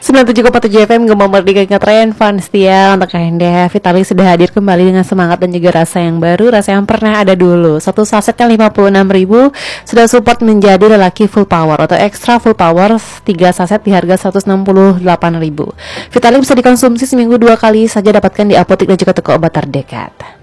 97,7 FM Gema Merdeka Ngetren Fun setia untuk Anda. Vitali sudah hadir kembali dengan semangat dan juga rasa yang baru, rasa yang pernah ada dulu. Satu sasetnya 56.000 sudah support menjadi lelaki full power atau extra full power. 3 saset di harga 168.000. Vitali bisa dikonsumsi seminggu 2 kali saja, dapatkan di apotek dan juga toko obat terdekat.